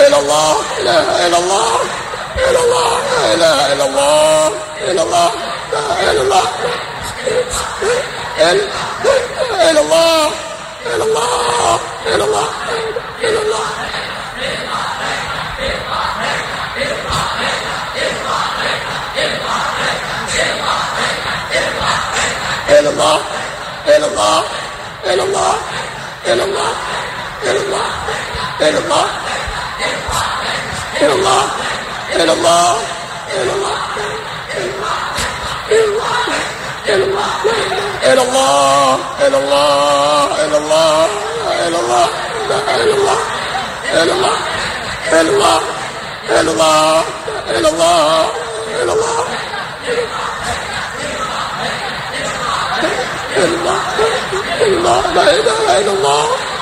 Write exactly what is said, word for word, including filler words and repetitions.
إلا الله لا إله إلا الله إلا الله لا إله إلا الله إلا الله لا إله إلا الله إلا الله إلا الله إلا الله إلا الله إلا الله إلا الله إلا الله إلا الله إلا الله إلا الله إلا الله إلا الله إلا الله إلا الله إلا الله إلا الله إلا الله إلا الله لا إلا الله إلا الله إلا الله إلا الله إلا الله إلا الله إلا الله إلا الله لا إله إلا الله